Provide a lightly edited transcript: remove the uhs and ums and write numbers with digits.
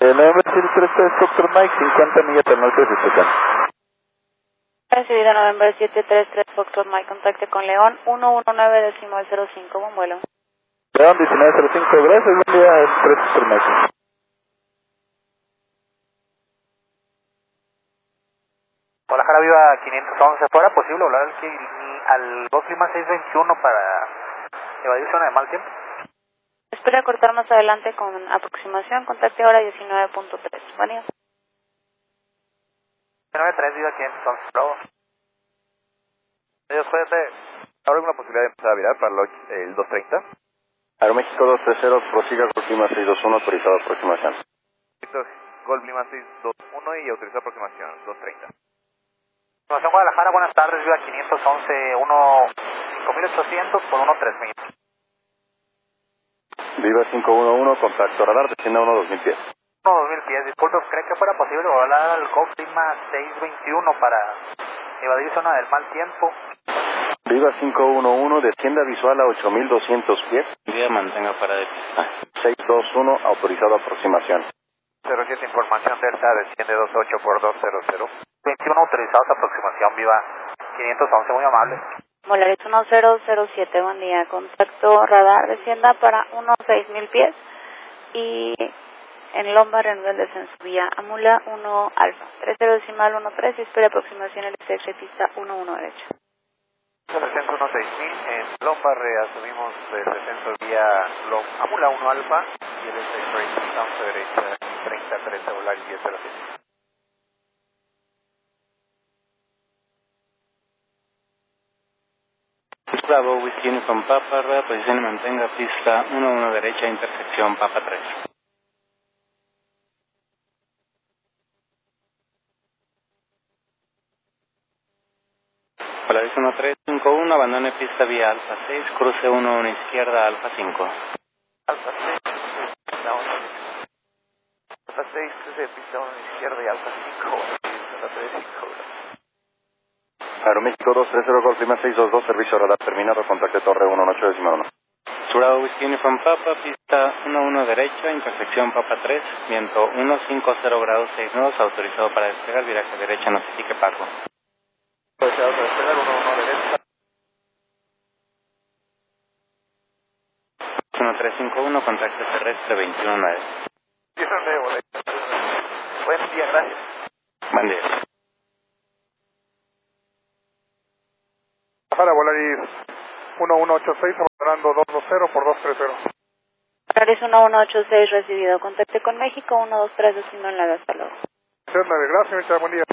November 733 Foxtrot Mike, 50 millas al norte de Tucán. Recibido November 733 Foxtrot Mike, contacte con León 119.05, buen vuelo. León 1905, gracias, buen día, 3 Foxtrot Mike. Guadalajara Viva 511, ¿fuera posible volar al 2 Lima 621 para evadir zona de mal tiempo? Espera cortar más adelante con aproximación, contacte ahora 19.3, ¿vale? 93 Viva 511, bravo. Después ¿habrá alguna posibilidad de empezar a virar para el 230? Aeroméxico 230, prosiga Gol Lima 621, autorizado aproximación. Gol Lima 621 y autorizado aproximación, 230. Información Guadalajara, buenas tardes, Viva 511, 5800 por 13000. Viva 511, contacto radar, descienda 2000 pies. 2000 pies, disculpe, ¿cree que fuera posible volar al Gol Lima 621 para evadir zona del mal tiempo? Viva 511, descienda visual a 8200 pies. Vía mantenga para de pista. 621, autorizado aproximación. 07, información Delta, desciende 28 por 200. 21 autorizados, aproximación Viva 511, muy amable. Volaris 1007, buen día, contacto radar, descienda para unos 6000 pies y en Lombard en el descenso vía Amula 1 Alfa, 30.13 y espera aproximación el exit pista 11 derecha. Descenso 16000, en Lombard asumimos descenso vía Amula 1 Alfa y el exit pista 11 derecha, 30-13 volar y 1007. Bravo, Whisky Uniform Papa, rueda posición y mantenga pista 11 derecha, intersección Papa 3. Polaris 1351, abandone pista vía Alfa 6, cruce 11 izquierda, Alfa 5. Alfa 6, Alfa 6, cruce pista 1 izquierda y Alfa 5, Alfa 3, 5. Aeroméxico 230, Gol Lima 622, servicio radar terminado, contacte torre 18.1. Bravo, Whisky Uniform Papa, pista 11 derecha, intersección Papa 3, viento 150 grados 6 nudos, autorizado para despegar, viraje derecha, notifique Paco. Autorizado para despegar, 11 derecha. 1351, contacto terrestre 219. Buen día, gracias. Buen día. Para Volaris 1186, abandonando 220 por 230. Volaris 1186 recibido, contacte con México 123 destino en la hasta luego. Gracias, buen día.